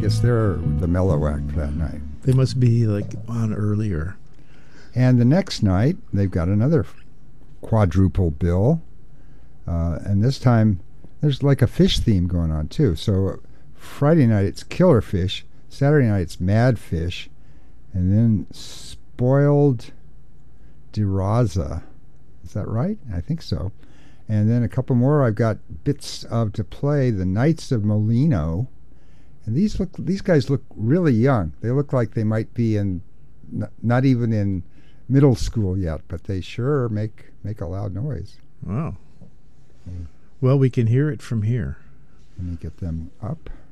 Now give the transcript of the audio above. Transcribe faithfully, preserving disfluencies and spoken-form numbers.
guess they're the mellow act for that night. They must be like on earlier. And the next night, they've got another quadruple bill. Uh, and this time, there's like a fish theme going on, too. So uh, Friday night, it's Killer Fish. Saturday night, it's Mad Fish. And then Spoiled DeRosa. Is that right? I think so. And then a couple more I've got bits of to play. The Knights of Molino. And these look, these guys look really young. They look like they might be in, n- not even in middle school yet, but they sure make make a loud noise. Wow. Mm. Well, we can hear it from here. Let me get them up.